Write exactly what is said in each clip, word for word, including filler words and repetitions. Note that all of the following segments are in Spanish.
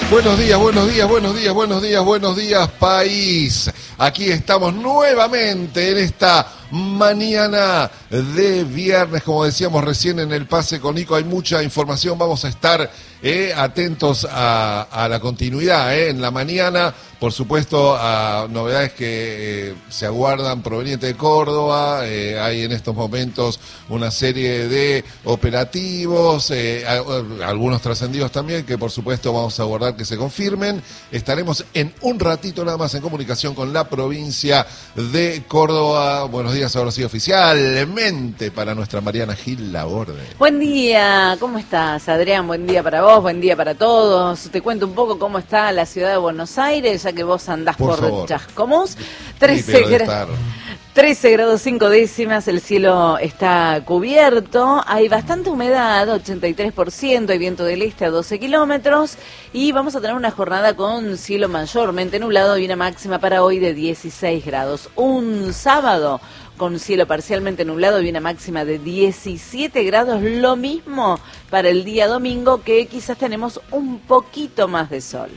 Buenos días, buenos días, buenos días, buenos días, buenos días, país. Aquí estamos nuevamente en esta mañana de viernes, como decíamos recién en el pase con Nico, hay mucha información, vamos a estar eh, atentos a, a la continuidad eh, en la mañana, por supuesto a novedades que eh, se aguardan provenientes de Córdoba, eh, hay en estos momentos una serie de operativos, eh, a, algunos trascendidos también, que por supuesto vamos a aguardar que se confirmen. Estaremos en un ratito nada más en comunicación con la provincia de Córdoba. Buenos días, ahora sí oficialmente para nuestra Mariana Gil Laborde. Buen día, ¿cómo estás, Adrián? Buen día para vos, buen día para todos. Te cuento un poco cómo está la ciudad de Buenos Aires, ya que vos andás por, por Chascomús. trece, gra- trece grados cinco décimas, el cielo está cubierto, hay bastante humedad, ochenta y tres por ciento, hay viento del este a doce kilómetros y vamos a tener una jornada con cielo mayormente nublado y una máxima para hoy de dieciséis grados. Un sábado con cielo parcialmente nublado y una máxima de diecisiete grados, lo mismo para el día domingo, que quizás tenemos un poquito más de sol.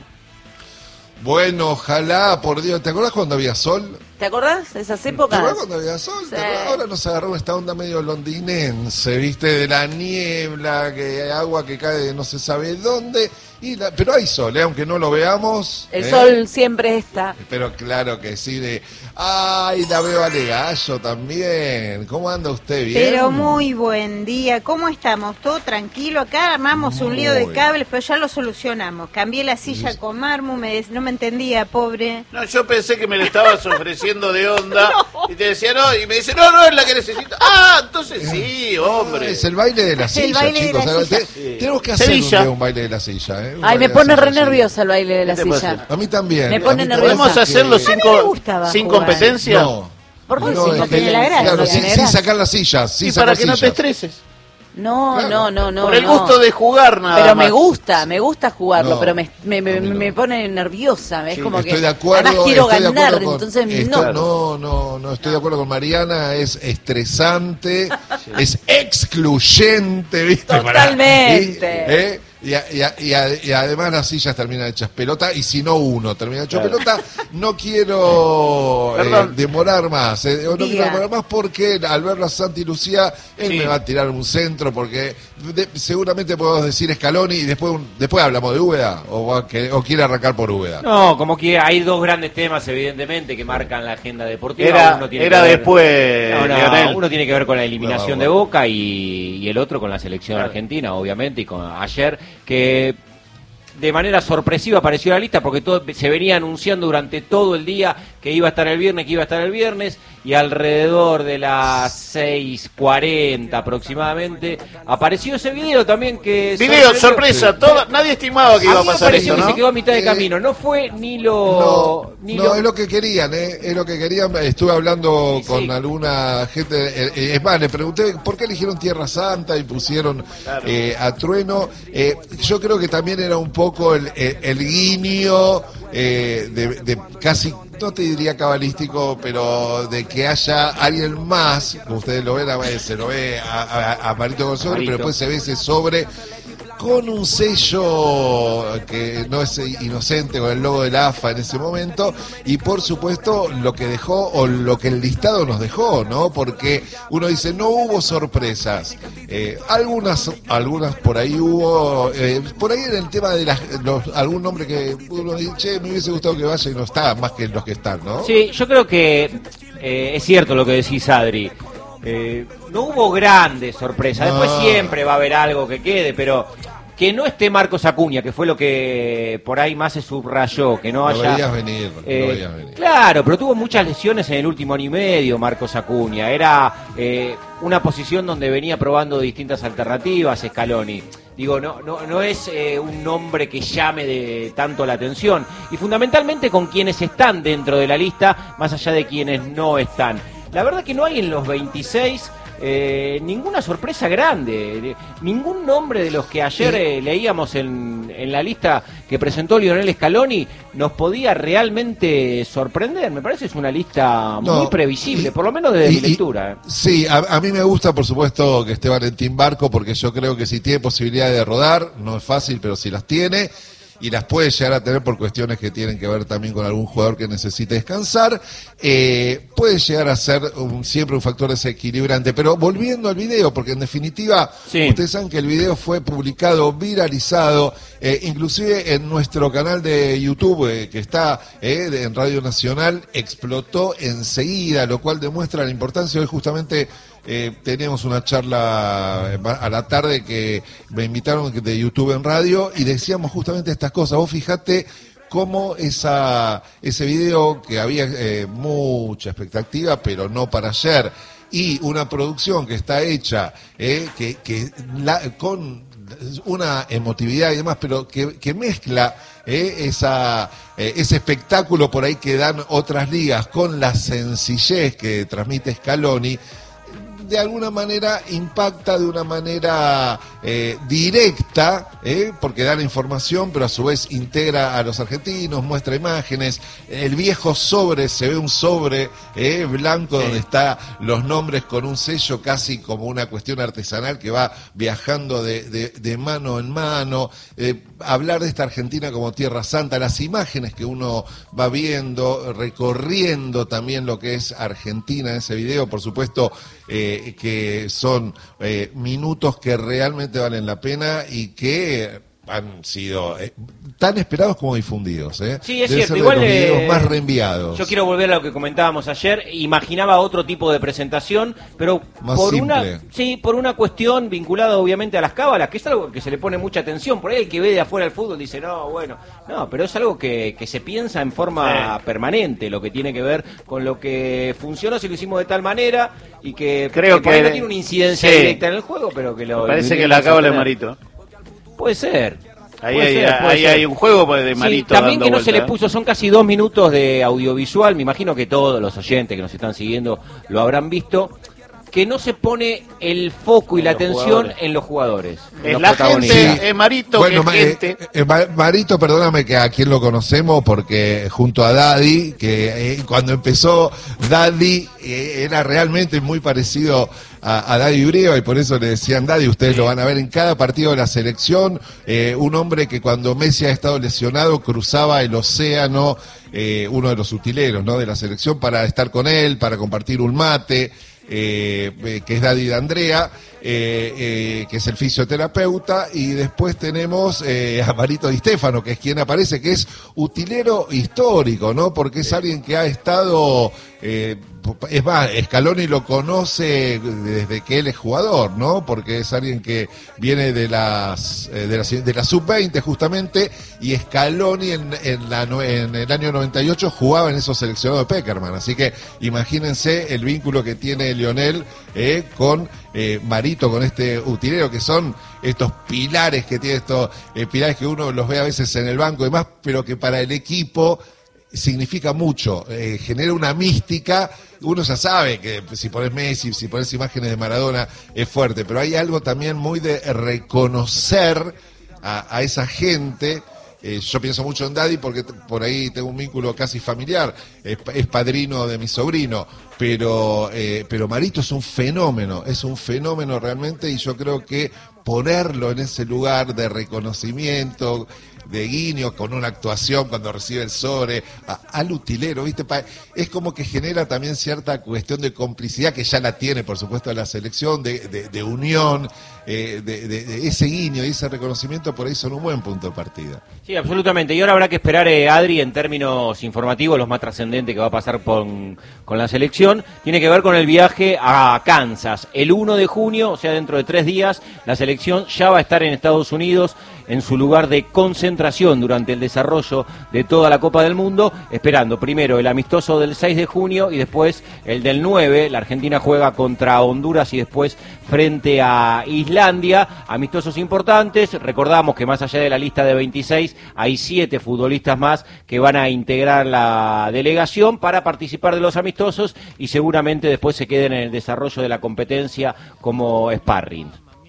Bueno, ojalá, por Dios, ¿te acuerdas cuando había sol? ¿Te acordás de esas épocas? ¿Te acuerdas cuando había sol? Sí. Ahora nos agarró esta onda medio londinense, ¿viste? De la niebla, que agua que cae de no se sabe dónde. Y la, pero hay sol, ¿eh? Aunque no lo veamos. El ¿eh? sol siempre está. Pero claro que sí, de... ¡Ay, la veo a Legallo también! ¿Cómo anda usted? ¿Bien? Pero muy buen día. ¿Cómo estamos? ¿Todo tranquilo? Acá armamos muy un lío de cables, pero ya lo solucionamos. Cambié la silla con Marmu, me, no me entendía, pobre. No, yo pensé que me lo estabas ofreciendo de onda. No. Y te decía, no, y me dice, no, no, es la que necesito. ¡Ah, entonces sí, hombre! Es el baile de la silla, el baile chicos. de la silla. Sí. Tenemos que hacer un, día un baile de la silla, ¿eh? Un Ay, me pone re nerviosa el baile de la silla. A mí también. Me pone nerviosa. ¿Podemos hacerlo sin, co- sin competencia? No. ¿Por qué no, si no tiene la gracia? Claro, no sin, sin sacar la silla, sin y sacar para que sillas. no te estreses. No, claro. no, no, no. Por el no. gusto de jugar nada Pero más. me gusta, me gusta jugarlo, no, pero me, me, me, no. me pone nerviosa. Es sí, como estoy que de acuerdo, además quiero estoy de ganar, con, entonces estoy, no. no. No, no, estoy de acuerdo con Mariana, es estresante, sí. Es excluyente, ¿viste? Totalmente. Para, y, ¿eh? Y, a, y, a, y, a, y además las sillas terminan hechas pelota, y si no uno termina hecho claro. pelota, no quiero eh, demorar más, eh, no quiero demorar más porque al verlo a Santi Lucía, él sí. me va a tirar un centro, porque de, seguramente podemos decir Scaloni y después después hablamos de Úbeda, o, va, que, o quiere arrancar por Úbeda. No, como que hay dos grandes temas evidentemente que marcan la agenda deportiva. Era, uno tiene era ver, después, no, no, Leonel. Uno tiene que ver con la eliminación no, de no. Boca y, y el otro con la selección claro. argentina, obviamente, y con ayer que de manera sorpresiva apareció la lista porque todo, se venía anunciando durante todo el día que iba a estar el viernes, que iba a estar el viernes, y alrededor de las seis cuarenta aproximadamente apareció ese video también que... Video, sorpresa, todo, nadie estimaba que iba a pasar eso, ¿no? Se quedó a mitad de eh, camino, no fue ni lo... No, ni no lo... es lo que querían, ¿eh? Es lo que querían, estuve hablando sí, con sí. alguna gente, eh, es más, le pregunté por qué eligieron Tierra Santa y pusieron claro. eh, a Trueno, eh, yo creo que también era un poco el, el, el guiño eh, de, de casi... no te diría cabalístico, pero de que haya alguien más, como ustedes lo ven, a, se lo ve a, a, a Marito con sobre, pero después se ve ese sobre con un sello que no es inocente, con el logo de la A F A en ese momento, y por supuesto lo que dejó, o lo que el listado nos dejó, ¿no? Porque uno dice, no hubo sorpresas. Eh, algunas algunas por ahí hubo, eh, por ahí en el tema de las, los, algún nombre que uno dice, che, me hubiese gustado que vaya y no está, más que los que están, ¿no? Sí, yo creo que eh, es cierto lo que decís, Adri. Eh, no hubo grandes sorpresas, después no. siempre va a haber algo que quede, pero que no esté Marcos Acuña, que fue lo que por ahí más se subrayó, que no haya... Lo veías venir, eh, lo veías venir. Claro, pero tuvo muchas lesiones en el último año y medio Marcos Acuña, era eh, una posición donde venía probando distintas alternativas Scaloni. Digo, no, no, no es eh, un nombre que llame de tanto la atención, y fundamentalmente con quienes están dentro de la lista, más allá de quienes no están. La verdad que no hay en los veintiséis eh, ninguna sorpresa grande, ningún nombre de los que ayer eh, leíamos en, en la lista que presentó Lionel Scaloni nos podía realmente sorprender. Me parece que es una lista no, muy previsible, y, por lo menos desde y, mi lectura. Y, sí, a, a mí me gusta, por supuesto, que esté Valentín Barco, porque yo creo que si tiene posibilidad de rodar, no es fácil, pero si las tiene. y las puede llegar a tener por cuestiones que tienen que ver también con algún jugador que necesite descansar, eh, puede llegar a ser un, siempre un factor desequilibrante. Pero volviendo al video, porque en definitiva, sí. ustedes saben que el video fue publicado, viralizado, eh, inclusive en nuestro canal de YouTube, eh, que está eh, en Radio Nacional, explotó enseguida, lo cual demuestra la importancia. Hoy justamente eh, teníamos una charla a la tarde que me invitaron de YouTube en radio y decíamos justamente estas cosas. Vos fijate cómo esa, ese video, que había eh, mucha expectativa, pero no para ayer, y una producción que está hecha eh, que, que la, con una emotividad y demás, pero que, que mezcla eh, esa, eh, ese espectáculo por ahí que dan otras ligas con la sencillez que transmite Scaloni, de alguna manera impacta de una manera eh, directa, eh, porque da la información, pero a su vez integra a los argentinos, muestra imágenes. El viejo sobre, se ve un sobre eh, blanco, sí, donde está los nombres con un sello casi como una cuestión artesanal que va viajando de, de, de mano en mano. Eh, hablar de esta Argentina como Tierra Santa, las imágenes que uno va viendo, recorriendo también lo que es Argentina en ese video, por supuesto, eh, que son eh, minutos que realmente valen la pena y que han sido eh, tan esperados como difundidos. ¿eh? Sí, es Debe cierto. ser Igual de los videos eh, más reenviados. Yo quiero volver a lo que comentábamos ayer. Imaginaba otro tipo de presentación, pero más por simple. una sí, por una cuestión vinculada obviamente a las cábalas, que es algo que se le pone mucha atención. Por ahí el que ve de afuera el fútbol dice, no, bueno, no, pero es algo que, que se piensa en forma sí. permanente, lo que tiene que ver con lo que funciona si lo hicimos de tal manera y que creo que, que no tiene una incidencia sí. directa en el juego, pero que lo... Me parece que la cábala de Marito. Puede ser. Ahí, hay, ser, ahí hay un juego de Marito. Sí, también dando que no vuelta, se le ¿eh? puso, son casi dos minutos de audiovisual, me imagino que todos los oyentes que nos están siguiendo lo habrán visto, que no se pone el foco y en la atención jugadores. en los jugadores. Es la gente, es Marito, bueno, que es gente. Eh, eh, Marito, perdóname que a quien lo conocemos, porque junto a Daddy, que eh, cuando empezó Daddy eh, era realmente muy parecido a, a Daddy Brieva, y por eso le decían Daddy. Ustedes sí. lo van a ver en cada partido de la selección, eh, un hombre que cuando Messi ha estado lesionado cruzaba el océano, eh, uno de los utileros, ¿no?, de la selección, para estar con él, para compartir un mate. Eh, que es Daddy de Andrea, eh, eh, que es el fisioterapeuta, y después tenemos eh, a Marito Di Stefano, que es quien aparece, que es utilero histórico, ¿no? Porque es alguien que ha estado, eh, es más, Scaloni lo conoce desde que él es jugador, ¿no? Porque es alguien que viene de las eh, de la, de la sub veinte justamente, y Scaloni en, en, la, en el año noventa y ocho jugaba en esos seleccionados de Peckerman, así que imagínense el vínculo que tiene Lionel eh, con eh, Marito, con este utilero, que son estos pilares que tiene, estos eh, pilares que uno los ve a veces en el banco y demás, pero que para el equipo significa mucho, eh, genera una mística. Uno ya sabe que si pones Messi, si pones imágenes de Maradona es fuerte, pero hay algo también muy de reconocer a, a esa gente. Eh, yo pienso mucho en Daddy porque t- por ahí tengo un vínculo casi familiar, es, es padrino de mi sobrino, pero eh, pero Marito es un fenómeno, es un fenómeno realmente, y yo creo que ponerlo en ese lugar de reconocimiento, de guiño, con una actuación cuando recibe el sobre, a, al utilero, ¿viste? Pa, es como que genera también cierta cuestión de complicidad, que ya la tiene, por supuesto, la selección, de, de, de unión, eh, de, de, de ese guiño y ese reconocimiento, por ahí son un buen punto de partida. Sí, absolutamente. Y ahora habrá que esperar, eh, Adri, en términos informativos, los más trascendentes que va a pasar con, con la selección, tiene que ver con el viaje a Kansas. El uno de junio, o sea, dentro de tres días, la selección ya va a estar en Estados Unidos, en su lugar de concentración durante el desarrollo de toda la Copa del Mundo, esperando primero el amistoso del seis de junio y después el del nueve. La Argentina juega contra Honduras y después frente a Islandia. Amistosos importantes. Recordamos que más allá de la lista de veintiséis, hay siete futbolistas más que van a integrar la delegación para participar de los amistosos y seguramente después se queden en el desarrollo de la competencia como sparring.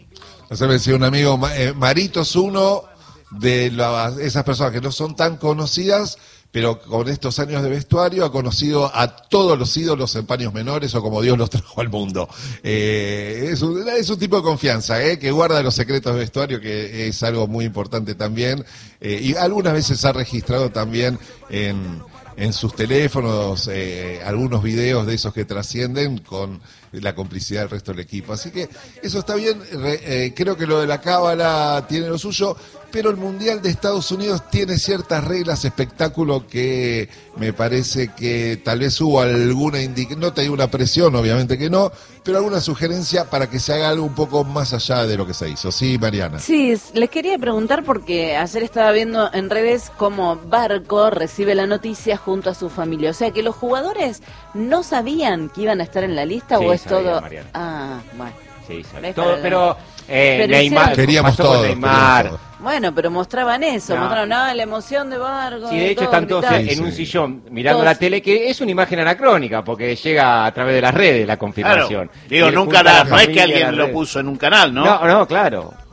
Se me decía un amigo, eh, Marito es uno de las, esas personas que no son tan conocidas, pero con estos años de vestuario ha conocido a todos los ídolos en paños menores o como Dios los trajo al mundo. Eh, es, un, es un tipo de confianza, eh, que guarda los secretos de vestuario, que es algo muy importante también, eh, y algunas veces ha registrado también en, en sus teléfonos eh, algunos videos de esos que trascienden con la complicidad del resto del equipo. Así que eso está bien, eh, creo que lo de la cábala tiene lo suyo, pero el Mundial de Estados Unidos tiene ciertas reglas, espectáculo, que me parece que tal vez hubo alguna indicación, no te digo una presión, obviamente que no, pero alguna sugerencia para que se haga algo un poco más allá de lo que se hizo. ¿Sí, Mariana? Sí, les quería preguntar porque ayer estaba viendo en redes cómo Barco recibe la noticia junto a su familia. O sea, que los jugadores no sabían que iban a estar en la lista, sí, o es sabía, todo... Mariana. Ah, bueno. Sí, sabía. Todo, pero... Eh, pero Neymar, queríamos todo, Neymar. Queríamos todo. Bueno, pero mostraban eso, no. mostraron nada, la emoción de Barco. Sí, de hecho todo, están todos en, en un sí. sillón mirando todos. la tele, que es una imagen anacrónica, porque llega a través de las redes la confirmación. Claro. Digo, Y nunca la, no es que familia, alguien lo puso en un canal, ¿no? No, no, claro.